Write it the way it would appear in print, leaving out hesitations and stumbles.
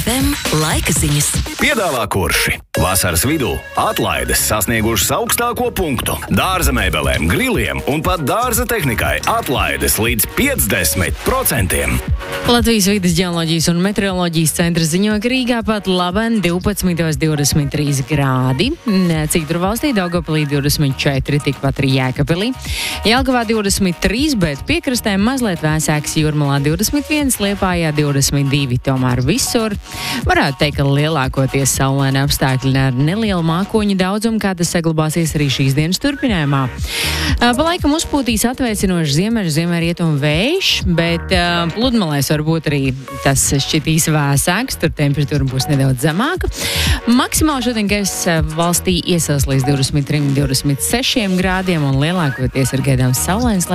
Laika ziņas. Piedāvā Kurši. Vasaras vidū atlaides sasniegušas augstāko punktu. Dārza mēbelēm, griliem un pat dārza tehnikai atlaides līdz 50%. Latvijas vides ģeoloģijas un meteoroloģijas centrs ziņo, ka Rīgā pat laben 12,23 grādi. Citur valstī Daugavpilī 24, tikpat arī Jēkabpilī. Jelgavā 23, bet piekrastē mazliet vēsāks, Jūrmalā 21, Liepājā 22. Tomēr visur varētu teikt, ka lielākoties saulaini apstākļi ar nelielu mākoņu daudzumu, kā tas saglabāsies arī šīs dienas turpinājumā. Pa laikam uzpūtīs atvēsinošs ziemeļrietumu vējš, bet pludmalēs varbūt arī tas šķitīs vēsāks, tur temperatūra būs nedaudz zemāka. Maksimāli šodien gaisa valstī iesils līdz 23-26 grādiem un lielākoties ir gaidāms saulains